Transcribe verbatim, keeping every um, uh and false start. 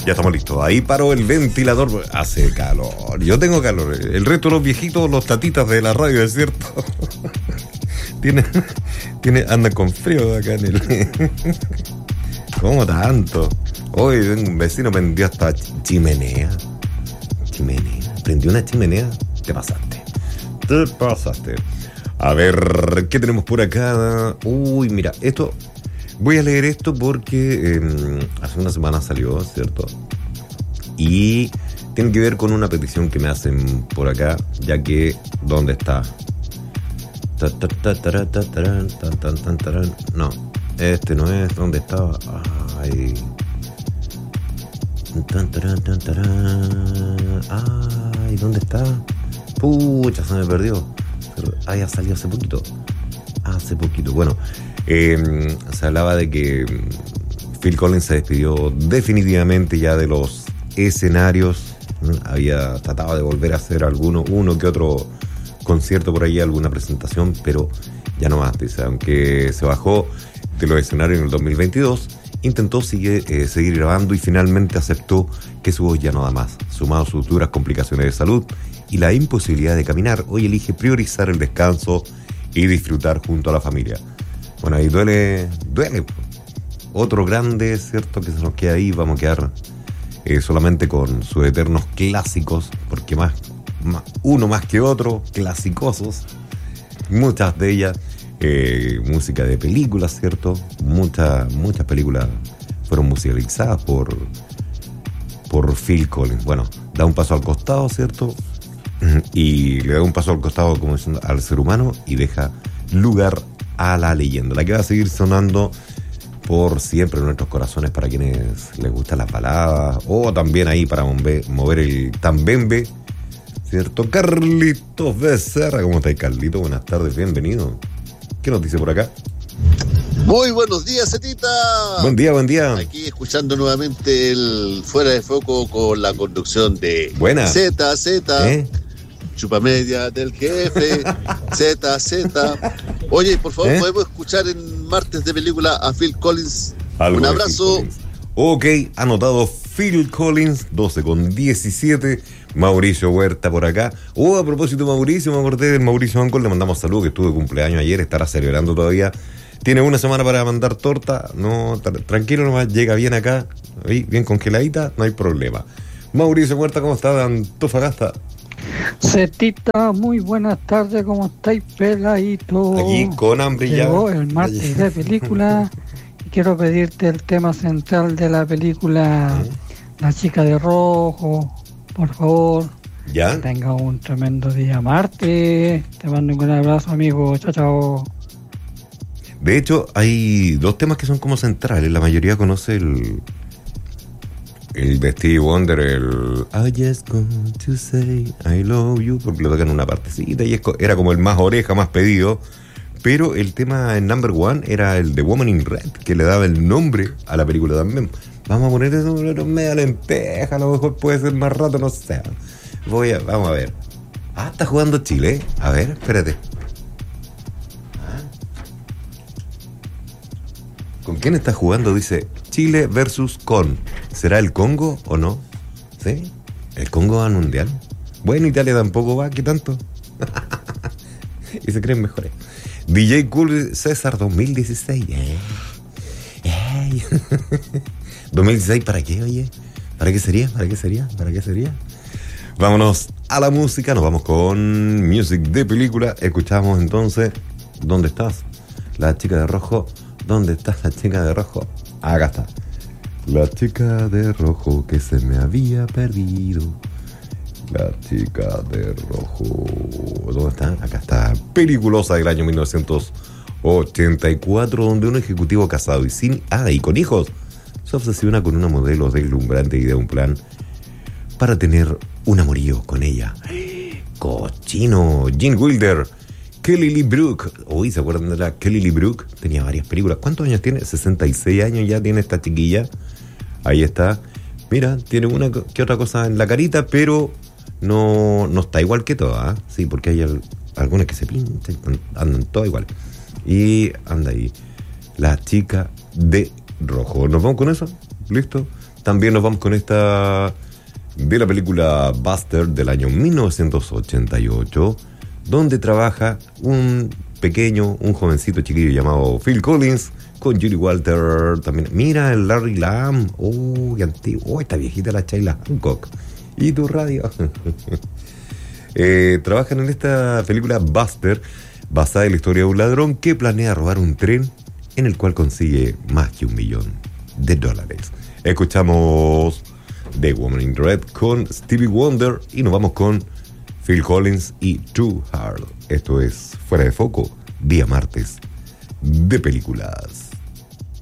Ya estamos listos. Ahí paró el ventilador. Hace calor. Yo tengo calor. El resto de los viejitos, los tatitas de la radio, es cierto. Tiene, tiene, andan con frío acá en el. ¿Cómo tanto? Hoy un vecino prendió hasta chimenea. Chimenea. Prendió una chimenea. Te pasaste. Te pasaste. A ver, ¿qué tenemos por acá? Uy, mira, esto. Voy a leer esto porque eh, hace una semana salió, ¿cierto? Y tiene que ver con una petición que me hacen por acá, ya que, ¿dónde está? No, este no es, ¿dónde estaba? Ay. Ay, ¿dónde está? Pucha, se me perdió. Ah, ya salió hace poquito. Hace poquito, bueno. Eh, se hablaba de que Phil Collins se despidió definitivamente ya de los escenarios. Había tratado de volver a hacer alguno, uno que otro concierto por ahí, alguna presentación, pero ya no más. Dice, aunque se bajó de los escenarios en el dos mil veintidós, intentó sigue, eh, seguir grabando y finalmente aceptó que su voz ya no da más. Sumado a sus duras complicaciones de salud y la imposibilidad de caminar, hoy elige priorizar el descanso y disfrutar junto a la familia. Bueno, ahí duele, duele. Otro grande, ¿cierto? Que se nos queda ahí. Vamos a quedar eh, solamente con sus eternos clásicos, porque más, más uno más que otro, clasicosos. Muchas de ellas, eh, música de películas, ¿cierto? Muchas, muchas películas fueron musicalizadas por, por Phil Collins. Bueno, da un paso al costado, ¿cierto? Y le da un paso al costado, como diciendo, al ser humano y deja lugar a la leyenda, la que va a seguir sonando por siempre en nuestros corazones para quienes les gustan las baladas o también ahí para mover el tambembe, ¿cierto? Carlitos Becerra, ¿cómo estáis, Carlito? Buenas tardes, bienvenido. ¿Qué nos dice por acá? Muy buenos días, Zetita. Buen día, buen día. Aquí escuchando nuevamente el Fuera de Foco con la conducción de Buena. Z, Z. ¿Eh? Chupamedia del jefe, Z, Z. Oye, por favor, ¿Eh? ¿podemos escuchar en martes de película a Phil Collins? Algo Un de abrazo. Phil Collins. Ok, anotado Phil Collins, doce con diecisiete. Mauricio Huerta por acá. Oh, a propósito de Mauricio, me acordé del Mauricio Ancol, le mandamos saludos, que estuvo de cumpleaños ayer, estará celebrando todavía. Tiene una semana para mandar torta, no, tra- tranquilo nomás, llega bien acá, ahí, bien congeladita, no hay problema. Mauricio Huerta, ¿cómo está de Antofagasta? Cetita, muy buenas tardes, ¿cómo estáis, peladito? Aquí con hambre ya. Llegó el martes de película y quiero pedirte el tema central de la película ¿Eh? La chica de rojo, por favor. ¿Ya? Que tenga un tremendo día martes. Te mando un gran abrazo, amigo. Chao, chao. De hecho, hay dos temas que son como centrales. La mayoría conoce el... El de Stevie Wonder, el I just want to say I love you, porque lo tocan en una partecita y es, era como el más oreja, más pedido. Pero el tema en number one era el de Woman in Red, que le daba el nombre a la película también. Vamos a poner eso media lenteja, a lo mejor puede ser más rato, no sé. Voy a, vamos a ver. Ah, está jugando Chile. A ver, espérate. ¿Con quién está jugando? Dice Chile versus con. ¿Será el Congo o no? ¿Sí? ¿El Congo va al mundial? Bueno, Italia tampoco va, ¿qué tanto? Y se creen mejores. D J Cool César dos mil dieciséis. Eh. Eh. ¿dos mil dieciséis para qué, oye? ¿Para qué sería? ¿Para qué sería? ¿Para qué sería? Vámonos a la música, nos vamos con music de película. Escuchamos entonces, ¿dónde estás? La chica de rojo. ¿Dónde está la chica de rojo? Acá está. La chica de rojo que se me había perdido. La chica de rojo. ¿Dónde está? Acá está. Peliculosa del año mil novecientos ochenta y cuatro, donde un ejecutivo casado y sin... Ah, y con hijos, se obsesiona con una modelo deslumbrante y de un plan para tener un amorío con ella. Cochino. Gene Wilder. Kelly Lee Brook. Uy, ¿se acuerdan de la Kelly Lee Brook? Tenía varias películas. ¿Cuántos años tiene? sesenta y seis años ya tiene esta chiquilla. Ahí está. Mira, tiene una que otra cosa en la carita, pero no, no está igual que todas, ¿eh? Sí, porque hay al, algunas que se pinchan, andan todas igual. Y anda ahí. La chica de rojo. ¿Nos vamos con eso? ¿Listo? También nos vamos con esta de la película Buster del año mil novecientos ochenta y ocho, donde trabaja un pequeño, un jovencito chiquillo llamado Phil Collins, con Judy Walter también. Mira, el Larry Lamb. Oh, qué antiguo. Oh, esta viejita la Sheila Hancock. ¿Y tu radio? eh, trabajan en esta película Buster, basada en la historia de un ladrón que planea robar un tren en el cual consigue más que un millón de dólares. Escuchamos The Woman in Red con Stevie Wonder y nos vamos con Phil Collins y Too Hard. Esto es Fuera de Foco, día martes de películas.